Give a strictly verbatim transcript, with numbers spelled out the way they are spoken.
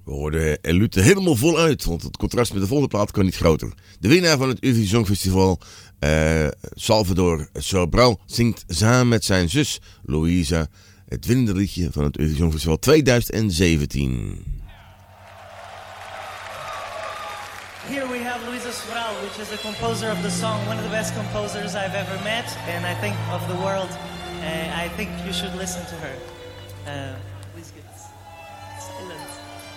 We hoorden Elute helemaal voluit, want het contrast met de volgende plaat kan niet groter. De winnaar van het Eurovisie Songfestival, uh, Salvador Sobral, zingt samen met zijn zus Louisa het winnende liedje van het Eurovisie Songfestival twintig zeventien. Here we have Luisa Sobral, which is the composer of the song, one of the best composers I've ever met, and I think of the world. Uh, I think you should listen to her. Uh, please get silence.